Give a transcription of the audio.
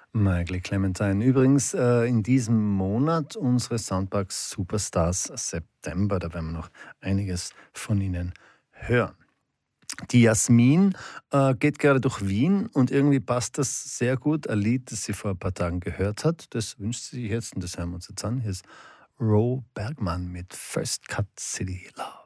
Michael Clementine. Übrigens in diesem Monat unsere Soundbox Superstars September. Da werden wir noch einiges von Ihnen hören. Die Jasmin geht gerade durch Wien und irgendwie passt das sehr gut. Ein Lied, das sie vor ein paar Tagen gehört hat. Das wünscht sie sich jetzt und das hören wir uns jetzt an. Hier ist Ro Bergmann mit First Cut City Love.